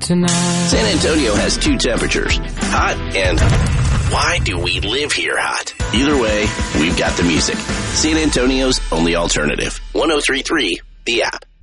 tonight. San Antonio has two temperatures, hot and why do we live here hot? Either way, we've got the music. San Antonio's only alternative. 103.3, The App.